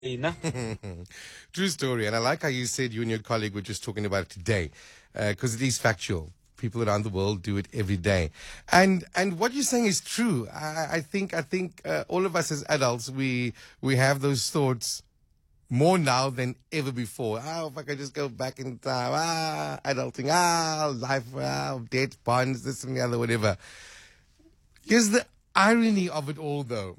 Ina. True story. And I like how you said you and your colleague were just talking about it today, because it is factual. People around the world do it every day. And what you're saying is true. I think all of us as adults, we have those thoughts more now than ever before. Oh, if I could just go back in time, adulting, life, debt, bonds, this and the other, whatever. Here's the irony of it all, though.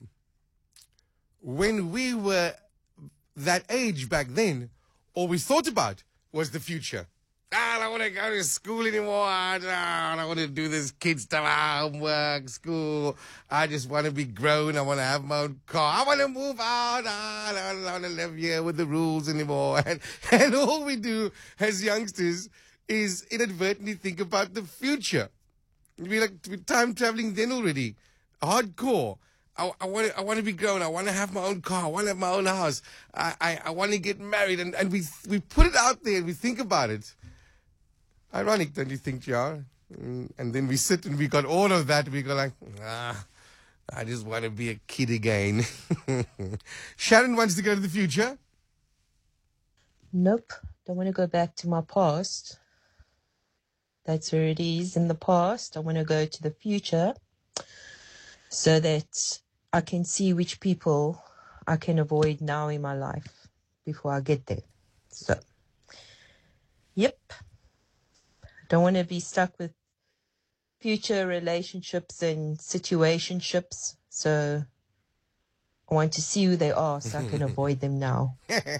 When we were that age back then, all we thought about was the future. I don't want to go to school anymore. I don't want to do this kid stuff, homework, school. I just want to be grown. I want to have my own car. I want to move out. I don't want to live here with the rules anymore. And all we do as youngsters is inadvertently think about the future. We're time traveling then already. Hardcore. I want to be grown. I want to have my own car. I want to have my own house. I want to get married. And we put it out there and we think about it. Ironic, don't you think, Jar? And then we sit and we got all of that. We go like, I just want to be a kid again. Sharon wants to go to the future. Nope. Don't want to go back to my past. That's where it is in the past. I want to go to the future so that I can see which people I can avoid now in my life before I get there. So, yep. Don't want to be stuck with future relationships and situationships. So I want to see who they are so I can avoid them now.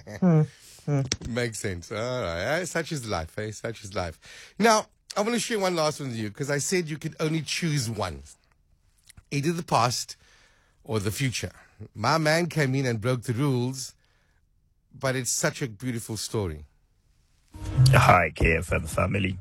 Makes sense. All right. Such is life, eh? Such is life. Now, I want to share one last one with you because I said you could only choose one. Either the past or the future. My man came in and broke the rules, but it's such a beautiful story. Hi, KFM family.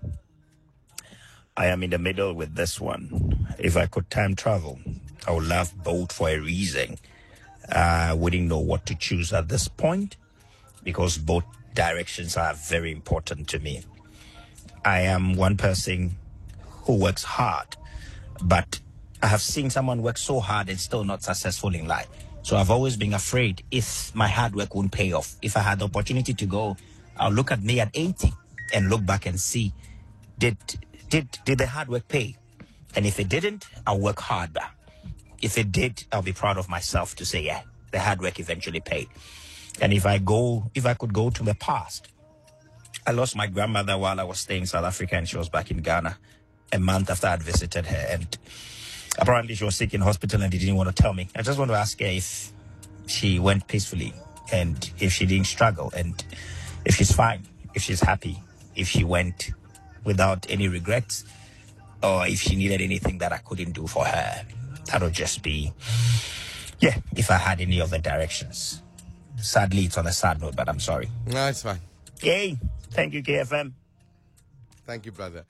I am in the middle with this one. If I could time travel, I would love both for a reason. I wouldn't know what to choose at this point because both directions are very important to me. I am one person who works hard, but I have seen someone work so hard and still not successful in life. So I've always been afraid if my hard work won't pay off. If I had the opportunity to go, I'll look at me at 80 and look back and see, did the hard work pay? And if it didn't, I'll work harder. If it did, I'll be proud of myself to say, yeah, the hard work eventually paid. And if I could go to the past, I lost my grandmother while I was staying in South Africa and she was back in Ghana a month after I'd visited her. And apparently she was sick in hospital and they didn't want to tell me. I just want to ask her if she went peacefully and if she didn't struggle and if she's fine, if she's happy, if she went without any regrets, or if she needed anything that I couldn't do for her. That would just be, yeah, if I had any other directions. Sadly, it's on a sad note, but I'm sorry. No, it's fine. Yay. Thank you, KFM. Thank you, brother.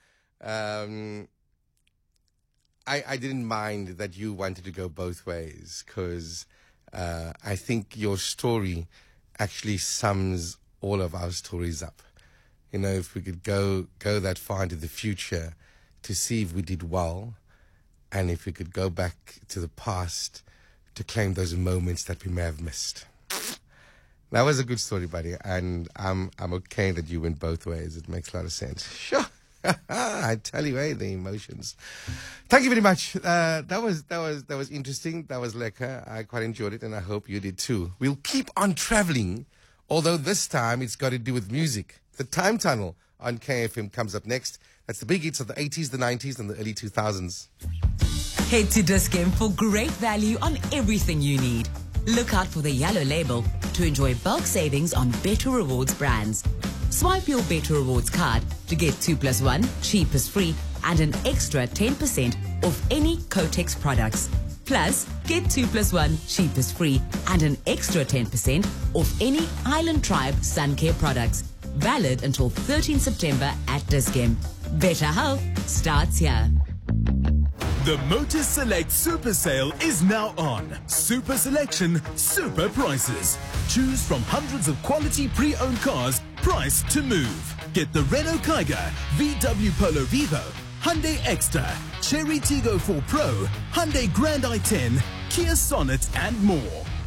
I didn't mind that you wanted to go both ways because I think your story actually sums all of our stories up. You know, if we could go that far into the future to see if we did well, and if we could go back to the past to claim those moments that we may have missed. That was a good story, buddy, and I'm okay that you went both ways. It makes a lot of sense. Sure. I tell you, the emotions. Thank you very much. That was interesting. That was lekker. I quite enjoyed it, and I hope you did too. We'll keep on traveling, although this time it's got to do with music. The Time Tunnel on KFM comes up next. That's the big hits of the 80s, the 90s, and the early 2000s. Head to Dis-Chem for great value on everything you need. Look out for the yellow label to enjoy bulk savings on Better Rewards brands. Swipe your Better Rewards card to get 2+1 cheap is free and an extra 10% off any Kotex products. Plus, get 2+1 cheap is free and an extra 10% off any Island Tribe Sun Care products. Valid until 13 September at Dis-Chem. Better health starts here. The Motor Select Super Sale is now on. Super selection, super prices. Choose from hundreds of quality pre-owned cars priced to move. Get the Renault Kiger, VW Polo Vivo, Hyundai Exter, Cherry Tiggo 4 Pro, Hyundai Grand i10, Kia Sonnet and more.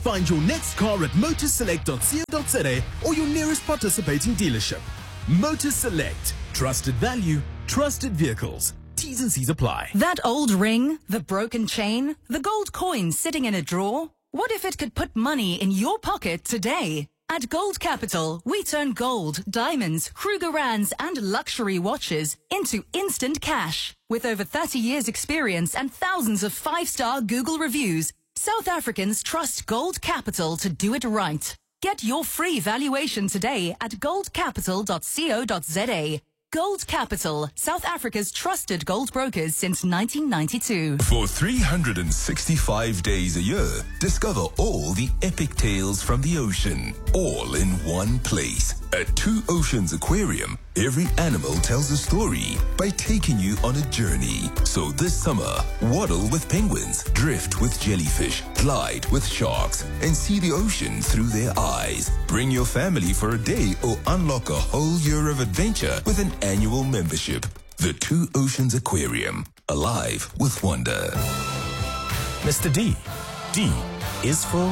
Find your next car at motorselect.co.za or your nearest participating dealership. Motor Select. Trusted value, trusted vehicles. T's and C's apply. That old ring, the broken chain, the gold coin sitting in a drawer. What if it could put money in your pocket today? At Gold Capital, we turn gold, diamonds, Krugerrands and luxury watches into instant cash. With over 30 years experience and thousands of 5-star Google reviews, South Africans trust Gold Capital to do it right. Get your free valuation today at goldcapital.co.za. Gold Capital, South Africa's trusted gold brokers since 1992. For 365 days a year, discover all the epic tales from the ocean, all in one place. At Two Oceans Aquarium, every animal tells a story by taking you on a journey. So this summer, waddle with penguins, drift with jellyfish, glide with sharks, and see the ocean through their eyes. Bring your family for a day or unlock a whole year of adventure with an annual membership. The Two Oceans Aquarium, alive with wonder. Mr. D. D is for...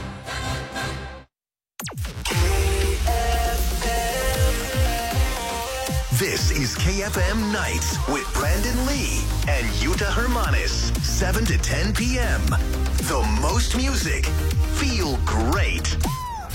This is KFM Nights with Brandon Lee and Yuta Hermanis, 7 to 10 p.m. The most music. Feel great.